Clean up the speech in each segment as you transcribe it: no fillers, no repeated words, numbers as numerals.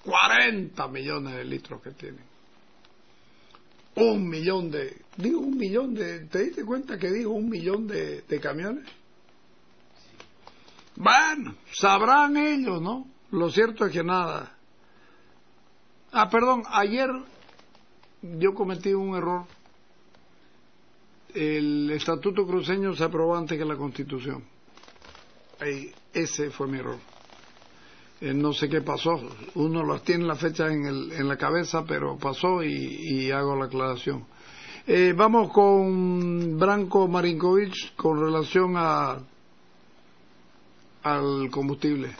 40 millones de litros que tienen. 1 millón ¿te diste cuenta que dijo 1 millón de camiones? Bueno, sabrán ellos, ¿no? Lo cierto es que nada. Perdón, ayer yo cometí un error. El Estatuto Cruceño se aprobó antes que la Constitución. Ese fue mi error. No sé qué pasó. Uno las tiene la fecha en la cabeza, pero pasó y hago la aclaración. Vamos con Branko Marinkovic con relación al combustible.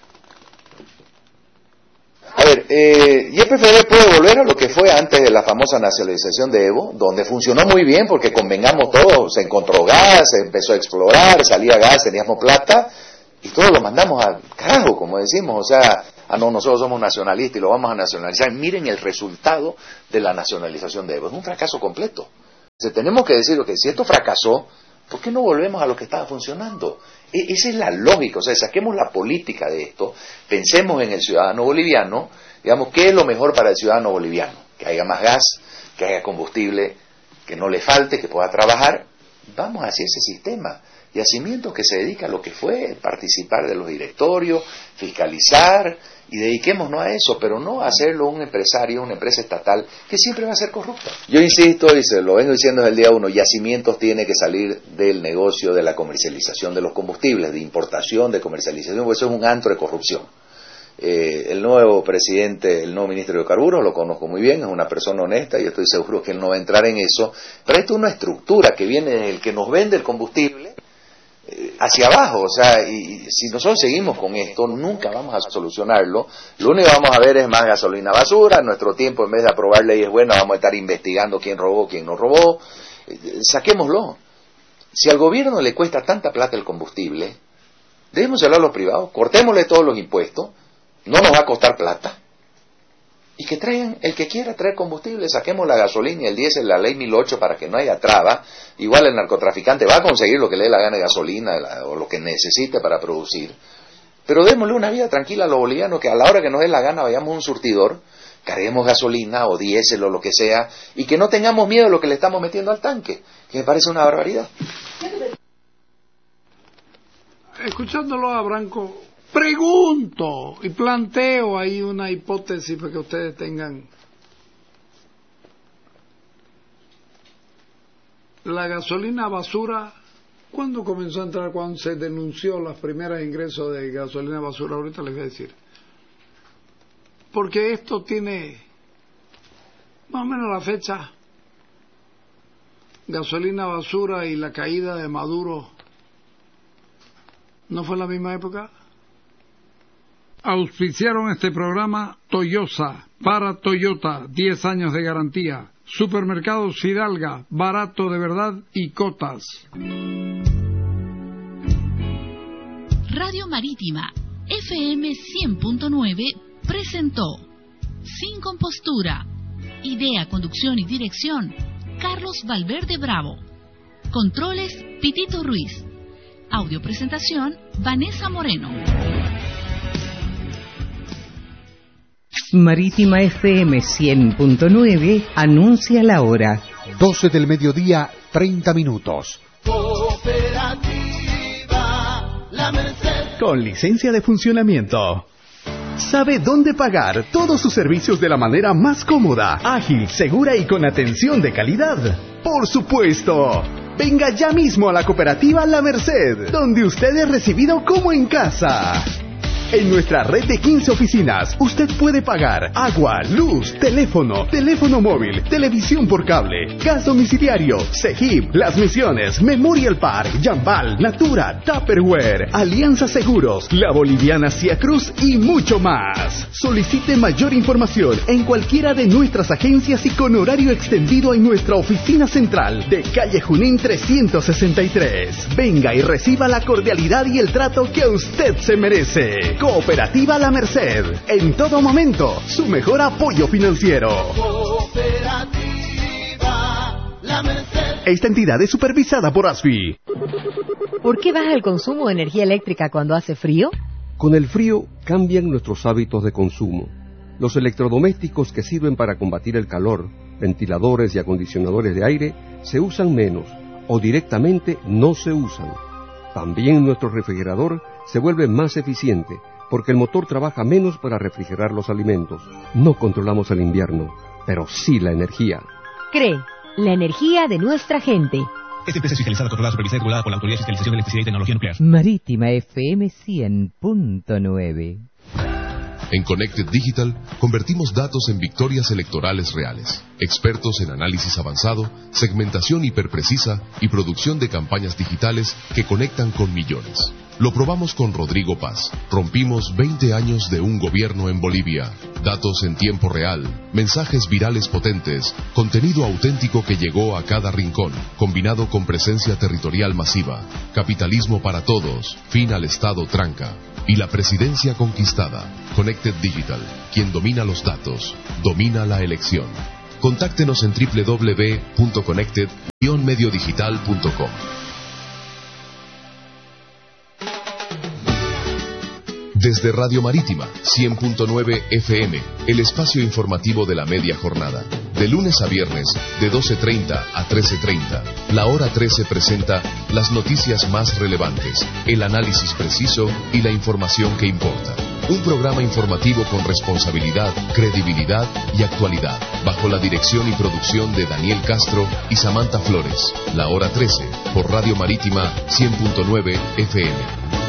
A ver, YPF puede volver a lo que fue antes de la famosa nacionalización de Evo, donde funcionó muy bien porque convengamos todos, se encontró gas, se empezó a explorar, salía gas, teníamos plata y todos lo mandamos al carajo, como decimos, o sea, nosotros somos nacionalistas y lo vamos a nacionalizar. Miren el resultado de la nacionalización de Evo, es un fracaso completo. Entonces, tenemos que decir que si esto fracasó, ¿por qué no volvemos a lo que estaba funcionando? Esa es la lógica, o sea, saquemos la política de esto, pensemos en el ciudadano boliviano, digamos, ¿qué es lo mejor para el ciudadano boliviano? Que haya más gas, que haya combustible, que no le falte, que pueda trabajar. Vamos hacia ese sistema. Yacimientos que se dedica a lo que fue, participar de los directorios, fiscalizar, y dediquémonos a eso, pero no a hacerlo un empresario, una empresa estatal, que siempre va a ser corrupta. Yo insisto, y se lo vengo diciendo desde el día 1, Yacimientos tiene que salir del negocio de la comercialización de los combustibles, de importación, de comercialización, porque eso es un antro de corrupción. El nuevo presidente, el nuevo ministro de Hidrocarburos, lo conozco muy bien, es una persona honesta y estoy seguro que él no va a entrar en eso, pero esto es una estructura que viene del que nos vende el combustible hacia abajo, o sea, y si nosotros seguimos con esto, nunca vamos a solucionarlo. Lo único que vamos a ver es más gasolina basura. En nuestro tiempo, en vez de aprobar leyes buenas, vamos a estar investigando quién robó, quién no robó. Saquémoslo. Si al gobierno le cuesta tanta plata el combustible, debemos hablar a los privados, cortémosle todos los impuestos, no nos va a costar plata, y que traigan, el que quiera traer combustible, saquemos la gasolina y el diésel, la ley 1008 para que no haya traba. Igual el narcotraficante va a conseguir lo que le dé la gana de gasolina o lo que necesite para producir, pero démosle una vida tranquila a los bolivianos, que a la hora que nos dé la gana vayamos a un surtidor, carguemos gasolina o diésel o lo que sea, y que no tengamos miedo de lo que le estamos metiendo al tanque, que me parece una barbaridad. Escuchándolo a Branko, pregunto y planteo ahí una hipótesis para que ustedes tengan. La gasolina basura, ¿cuándo comenzó a entrar? Cuando se denunció los primeros ingresos de gasolina basura, ahorita les voy a decir. Porque esto tiene más o menos la fecha. Gasolina basura y la caída de Maduro, ¿no fue en la misma época? Auspiciaron este programa Toyosa, para Toyota, 10 años de garantía. Supermercados Fidalga, barato de verdad y cotas. Radio Marítima, FM 100.9, presentó Sin Compostura. Idea, conducción y dirección, Carlos Valverde Bravo. Controles, Pitito Ruiz. Audio presentación, Vanessa Moreno. Marítima FM 100.9 anuncia la hora. 12 del mediodía, 30 minutos. Cooperativa La Merced. Con licencia de funcionamiento. Sabe dónde pagar todos sus servicios de la manera más cómoda, ágil, segura y con atención de calidad. ¡Por supuesto! Venga ya mismo a la cooperativa La Merced, donde usted es recibido como en casa. En nuestra red de 15 oficinas, usted puede pagar agua, luz, teléfono móvil, televisión por cable, gas domiciliario, CEGIP, Las Misiones, Memorial Park, Jambal, Natura, Tupperware, Alianza Seguros, La Boliviana Cia Cruz y mucho más. Solicite mayor información en cualquiera de nuestras agencias y con horario extendido en nuestra oficina central de calle Junín 363. Venga y reciba la cordialidad y el trato que usted se merece. Cooperativa La Merced, en todo momento, su mejor apoyo financiero. Cooperativa La Merced. Esta entidad es supervisada por ASFI. ¿Por qué baja el consumo de energía eléctrica cuando hace frío? Con el frío cambian nuestros hábitos de consumo. Los electrodomésticos que sirven para combatir el calor, ventiladores y acondicionadores de aire, se usan menos o directamente no se usan. También nuestro refrigerador se vuelve más eficiente porque el motor trabaja menos para refrigerar los alimentos. No controlamos el invierno, pero sí la energía. CRE, la energía de nuestra gente. Esta empresa es fiscalizada, controlada, supervisada y regulada por la Autoridad de Fiscalización de Electricidad y Tecnología Nuclear. Marítima FM 100.9. En Connected Digital convertimos datos en victorias electorales reales. Expertos en análisis avanzado, segmentación hiperprecisa y producción de campañas digitales que conectan con millones. Lo probamos con Rodrigo Paz. Rompimos 20 años de un gobierno en Bolivia. Datos en tiempo real, mensajes virales potentes, contenido auténtico que llegó a cada rincón, combinado con presencia territorial masiva, capitalismo para todos, fin al Estado tranca y la presidencia conquistada. Connected Digital, quien domina los datos, domina la elección. Contáctenos en www.connected-mediodigital.com. Desde Radio Marítima, 100.9 FM, el espacio informativo de la media jornada. De lunes a viernes, de 12:30 a 13:30, la hora 13 presenta las noticias más relevantes, el análisis preciso y la información que importa. Un programa informativo con responsabilidad, credibilidad y actualidad, bajo la dirección y producción de Daniel Castro y Samantha Flores. La hora 13, por Radio Marítima, 100.9 FM.